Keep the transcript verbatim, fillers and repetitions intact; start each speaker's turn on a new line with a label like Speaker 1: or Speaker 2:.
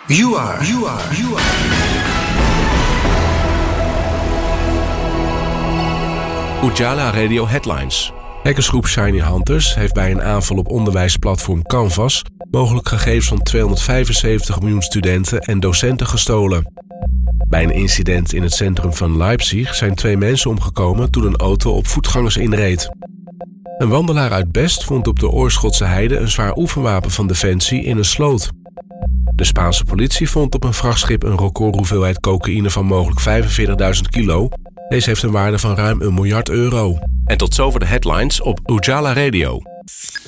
Speaker 1: You are, you are, you are.
Speaker 2: Ujala Radio Headlines. Hackersgroep Shiny Hunters heeft bij een aanval op onderwijsplatform Canvas mogelijk gegevens van tweehonderdvijfenzeventig miljoen studenten en docenten gestolen. Bij een incident in het centrum van Leipzig zijn twee mensen omgekomen toen een auto op voetgangers inreed. Een wandelaar uit Best vond op de Oorschotse heide een zwaar oefenwapen van Defensie in een sloot. De Spaanse politie vond op een vrachtschip een recordhoeveelheid cocaïne van mogelijk vijfenveertigduizend kilo. Deze heeft een waarde van ruim een miljard euro. En tot zover de headlines op Ujala Radio.